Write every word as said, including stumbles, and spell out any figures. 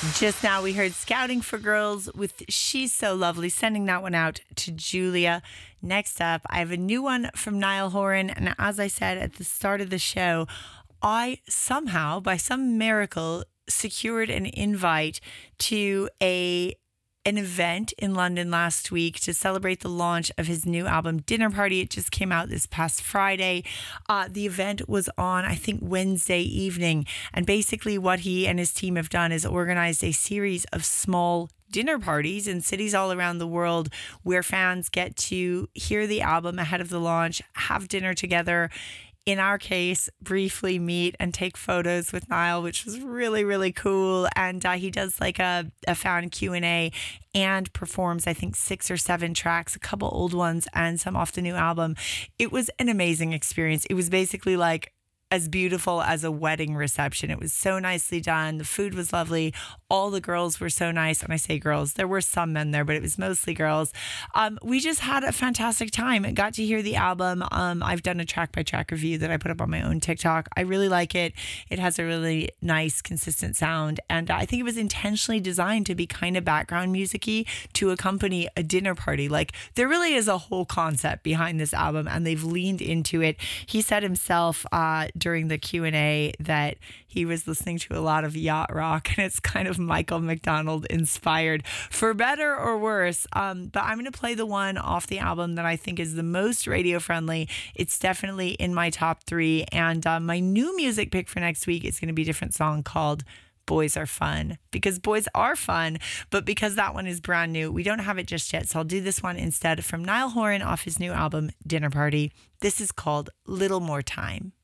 Just now we heard Scouting for Girls with She's So Lovely, sending that one out to Julia. Next up, I have a new one from Niall Horan. And as I said at the start of the show, I somehow, by some miracle, secured an invite to a an event in London last week to celebrate the launch of his new album, Dinner Party. It just came out this past Friday. Uh, the event was on, I think, Wednesday evening. And basically what he and his team have done is organized a series of small dinner parties in cities all around the world where fans get to hear the album ahead of the launch, have dinner together. In our case, briefly meet and take photos with Niall, which was really, really cool. And uh, he does like a, a fan Q and A and performs, I think, six or seven tracks, a couple old ones and some off the new album. It was an amazing experience. It was basically like as beautiful as a wedding reception. It was so nicely done. The food was lovely. All the girls were so nice. And I say girls, there were some men there, but it was mostly girls. Um, we just had a fantastic time. I got to hear the album. Um, I've done a track by track review that I put up on my own TikTok. I really like it. It has a really nice, consistent sound. And I think it was intentionally designed to be kind of background music-y to accompany a dinner party. Like there really is a whole concept behind this album and they've leaned into it. He said himself, uh, during the Q and A that he was listening to a lot of yacht rock and it's kind of Michael McDonald inspired, for better or worse. Um, but I'm going to play the one off the album that I think is the most radio friendly. It's definitely in my top three. And uh, my new music pick for next week is going to be a different song called Boys Are Fun, because boys are fun, but because that one is brand new, we don't have it just yet. So I'll do this one instead from Niall Horan off his new album, Dinner Party. This is called Little More Time.